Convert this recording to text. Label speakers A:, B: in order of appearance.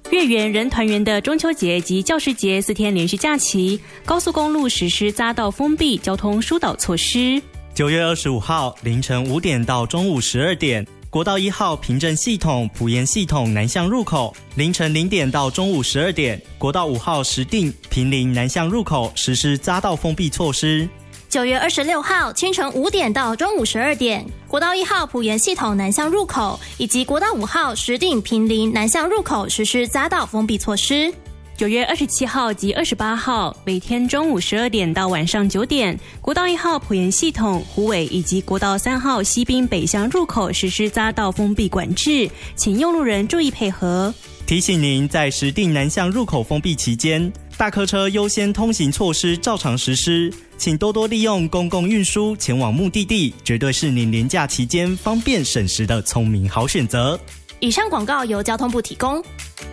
A: 月圆人团圆的中秋节及教师节4天连续假期，高速公路实施匝道封闭交通疏导措施。
B: 9月25号凌晨5点到中午12点，国道1号平镇系统埔盐系统南向入口，凌晨0点到中午12点，国道5号石碇坪林南向入口实施匝道封闭措施。
C: 9月26号清晨5点到中午12点，国道1号埔盐系统南向入口以及国道5号石碇坪林南向入口实施匝道封闭措施。
A: 9月27号及28号每天中午12点到晚上9点，国道1号埔盐系统虎尾以及国道3号西滨北向入口实施匝道封闭管制，请用路人注意配合。
B: 提醒您，在石碇南向入口封闭期间，大客车优先通行措施照常实施，请多多利用公共运输前往目的地，绝对是您连假期间方便省时的聪明好选择。
C: 以上广告由交通部提供。